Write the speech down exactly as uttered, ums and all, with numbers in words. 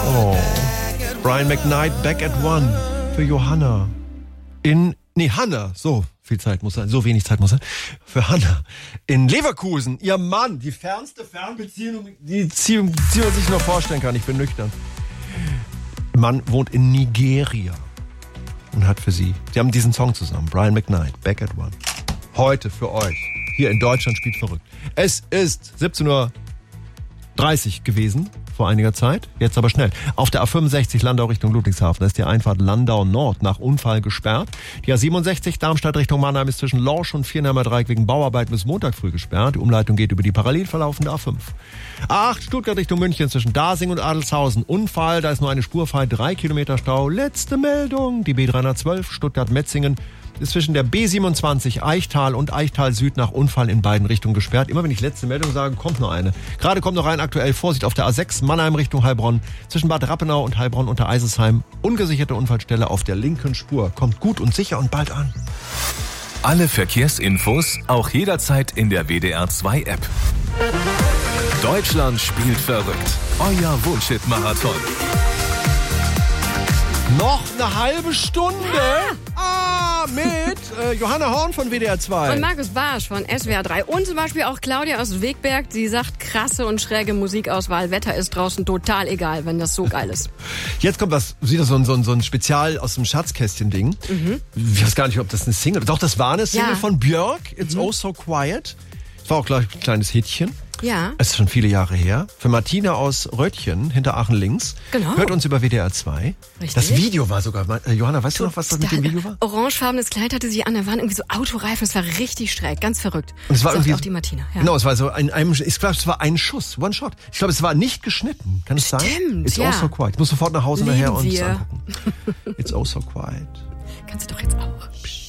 Oh. Brian McKnight, Back at One für Johanna. In, nee, Hanna, so viel Zeit muss sein, so wenig Zeit muss sein. Für Hanna. In Leverkusen, ihr Mann, die fernste Fernbeziehung, die Beziehung, die man sich nur vorstellen kann. Ich bin nüchtern. Mann wohnt in Nigeria und hat für sie, sie haben diesen Song zusammen, Brian McKnight, Back at One. Heute für euch. Hier in Deutschland spielt verrückt. Es ist siebzehn Uhr dreißig gewesen, vor einiger Zeit. Jetzt aber schnell. Auf der A fünfundsechzig Landau Richtung Ludwigshafen, da ist die Einfahrt Landau Nord nach Unfall gesperrt. Die A siebenundsechzig Darmstadt Richtung Mannheim ist zwischen Lorsch und Vierheimer Dreieck wegen Bauarbeiten bis Montag früh gesperrt. Die Umleitung geht über die parallel verlaufende A fünf. A acht Stuttgart Richtung München zwischen Dasing und Adelshausen. Unfall, da ist nur eine Spur frei, drei Kilometer Stau. Letzte Meldung. Die B dreihundertzwölf Stuttgart-Metzingen ist zwischen der B siebenundzwanzig Eichtal und Eichtal Süd nach Unfall in beiden Richtungen gesperrt. Immer wenn ich letzte Meldung sage, kommt noch eine. Gerade kommt noch rein, aktuell Vorsicht auf der A sechs Mannheim Richtung Heilbronn. Zwischen Bad Rappenau und Heilbronn unter Eisesheim. Ungesicherte Unfallstelle auf der linken Spur. Kommt gut und sicher und bald an. Alle Verkehrsinfos auch jederzeit in der W D R zwei App. Deutschland spielt verrückt. Euer Wohnshit-Marathon. Noch eine halbe Stunde ah, mit äh, Johanna Horn von W D R zwei. Und Markus Barsch von S W R drei. Und zum Beispiel auch Claudia aus Wegberg. Sie sagt, krasse und schräge Musikauswahl. Wetter ist draußen total egal, wenn das so geil ist. Jetzt kommt was, wieder so ein, so ein, so ein Spezial aus dem Schatzkästchen-Ding. Mhm. Ich weiß gar nicht, ob das eine Single ist. Doch, das war eine Single ja. von Björk. It's mhm. Oh So Quiet. Das war auch gleich ein kleines Hittchen. Ja. Es ist schon viele Jahre her. Für Martina aus Röttchen, hinter Aachen links. Genau. Hört uns über W D R zwei. Richtig. Das Video war sogar, äh, Johanna, weißt du noch, was das mit dem Video war? Orangefarbenes Kleid hatte sie an, da waren irgendwie so Autoreifen, es war richtig schräg, ganz verrückt. Und es war irgendwie auch die Martina. Ja. Genau, es war so ein, ein ich glaube, es war ein Schuss, One Shot. Ich glaube, es war nicht geschnitten. Kann es sein? Stimmt, It's ja. Oh So Quiet. Ich muss sofort nach Hause Lieben nachher und wir. angucken. It's Oh So Quiet. Kannst du doch jetzt auch.